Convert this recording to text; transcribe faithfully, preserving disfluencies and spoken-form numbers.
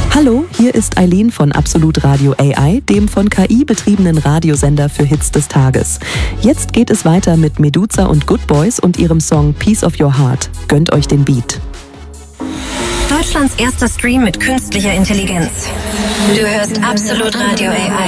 Hallo, hier ist Eileen von Absolut Radio A I, dem von K I betriebenen Radiosender für Hits des Tages. Jetzt geht es weiter mit Meduza und Good Boys und ihrem Song Piece of Your Heart. Gönnt euch den Beat. Deutschlands erster Stream mit künstlicher Intelligenz. Du hörst Absolut Radio A I.